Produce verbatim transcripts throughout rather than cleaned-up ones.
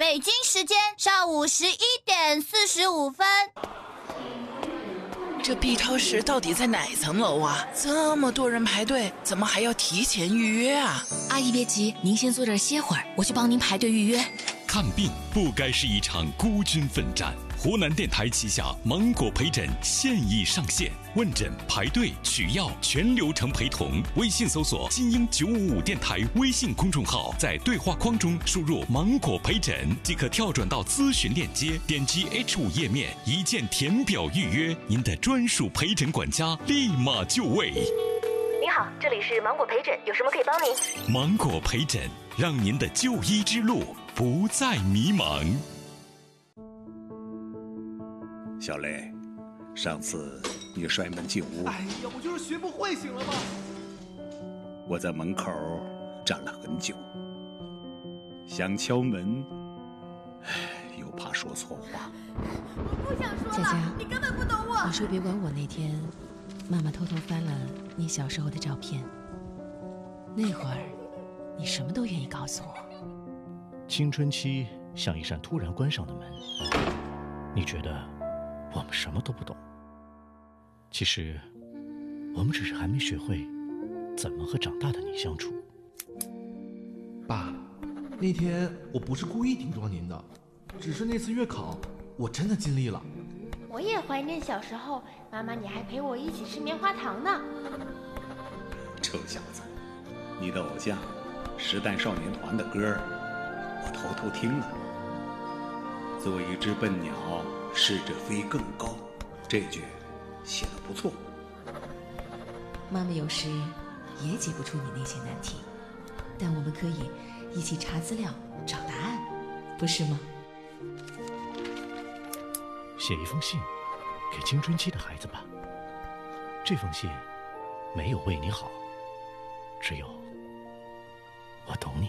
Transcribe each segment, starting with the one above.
北京时间上午十一点四十五分。 这 B 超市到底在哪层楼啊？这么多人排队，怎么还要提前预约啊？ 阿姨别急，您先坐这儿歇会儿，我去帮您排队预约。 看病不该是一场孤军奋战。湖南电台旗下芒果陪诊现已上线，问诊、排队、取药全流程陪同。微信搜索金鹰九五五电台微信公众号，在对话框中输入芒果陪诊即可跳转到咨询链接，点击 H 五 页面，一键填表预约，您的专属陪诊管家立马就位。 您好，这里是芒果陪诊，有什么可以帮您？ 芒果陪诊，让您的就医之路不再迷茫。 小雷，上次你摔门进屋， 哎呀，我就是学不会，行了吗？ 我在门口站了很久，想敲门，又怕说错话。 我不想说了， 佳佳， 你根本不懂我。 你说别管我那天，妈妈偷偷翻了你小时候的照片，那会儿你什么都愿意告诉我。 青春期像一扇突然关上的门，你觉得我们什么都不懂，其实我们只是还没学会怎么和长大的你相处。 爸，那天我不是故意顶撞您的，只是那次月考我真的尽力了。 我也怀念小时候，妈妈你还陪我一起吃棉花糖呢。 臭小子，你的偶像时代少年团的歌我偷偷听了。做一只笨鸟，试着飞更高，这句写得不错。 妈妈有时也解不出你那些难题，但我们可以一起查资料找答案，不是吗？ 写一封信给青春期的孩子吧，这封信没有为你好，只有我懂你。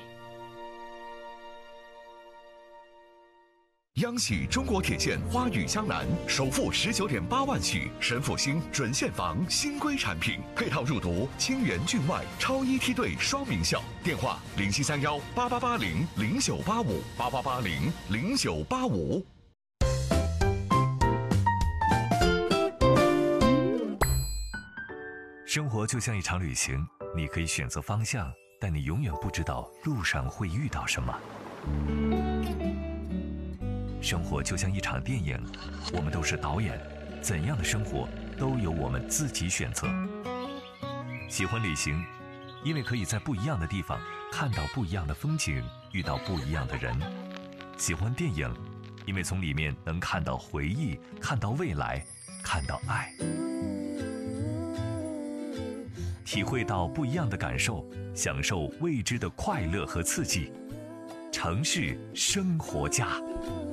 央喜中国铁建花语江南首付十九点八万起，神复兴准现房新规产品，配套入读清源郡外超一梯队双名校。电话零七三幺八八八零零九八五八八八零零九八五。 生活就像一场旅行，你可以选择方向，但你永远不知道路上会遇到什么。生活就像一场电影，我们都是导演，怎样的生活都由我们自己选择。喜欢旅行，因为可以在不一样的地方看到不一样的风景，遇到不一样的人。喜欢电影，因为从里面能看到回忆，看到未来，看到爱，体会到不一样的感受，享受未知的快乐和刺激。城市生活家。